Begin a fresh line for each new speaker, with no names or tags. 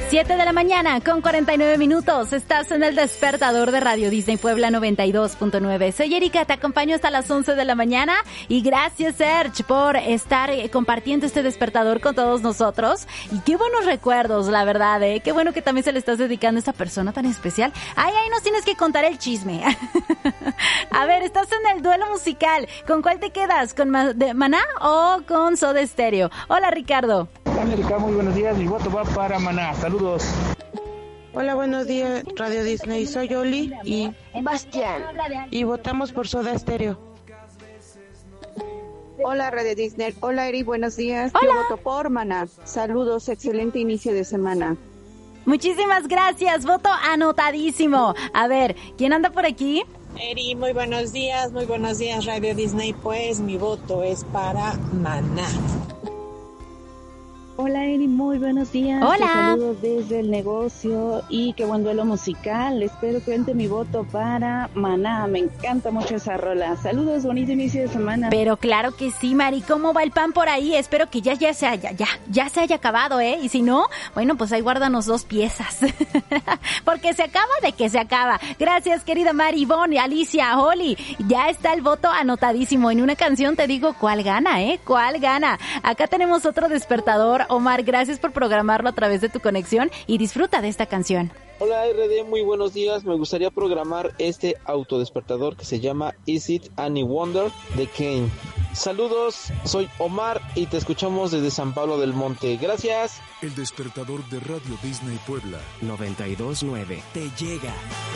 7 de la mañana con 49 minutos. Estás en el despertador de Radio Disney Puebla 92.9. Soy Erika, te acompaño hasta las 11 de la mañana y gracias, Serge, por estar compartiendo este despertador con todos nosotros. Y qué buenos recuerdos, la verdad, ¿eh? Qué bueno que también se le estás dedicando a esta persona tan especial. Ahí nos tienes que contar el chisme. A ver, estás en el duelo musical. ¿Con cuál te quedas? ¿Con Maná o con Soda Stereo? Hola, Ricardo.
Hola, Erika, muy buenos días. Mi voto va para Maná. Saludos.
Hola, buenos días, Radio Disney. Soy Oli y
Bastián.
Y votamos por Soda Stereo.
Hola, Radio Disney. Hola, Eri, buenos días.
Hola.
Yo voto por Maná. Saludos, excelente inicio de semana.
Muchísimas gracias, voto anotadísimo. A ver, ¿quién anda por aquí?
Eri, muy buenos días, Radio Disney. Pues mi voto es para Maná.
Hola Eri, muy buenos días.
Hola.
Te saludo desde el negocio y qué buen duelo musical. Espero que cuente mi voto para Maná. Me encanta mucho esa rola. Saludos, bonito inicio de semana.
Pero claro que sí, Mari. ¿Cómo va el pan por ahí? Espero que ya se haya acabado, ¿eh? Y si no, bueno, pues ahí guárdanos 2 piezas. Porque se acaba de que se acaba. Gracias, querida Mari, Ivonne, Alicia, Holly. Ya está el voto anotadísimo. En una canción te digo cuál gana, ¿eh? ¿Cuál gana? Acá tenemos otro despertador. Omar, gracias por programarlo a través de tu conexión y disfruta de esta canción.
Hola RD, muy buenos días. Me gustaría programar este autodespertador que se llama Is It Any Wonder de Kane. Saludos, soy Omar y te escuchamos desde San Pablo del Monte. Gracias.
El despertador de Radio Disney Puebla
92.9 te llega.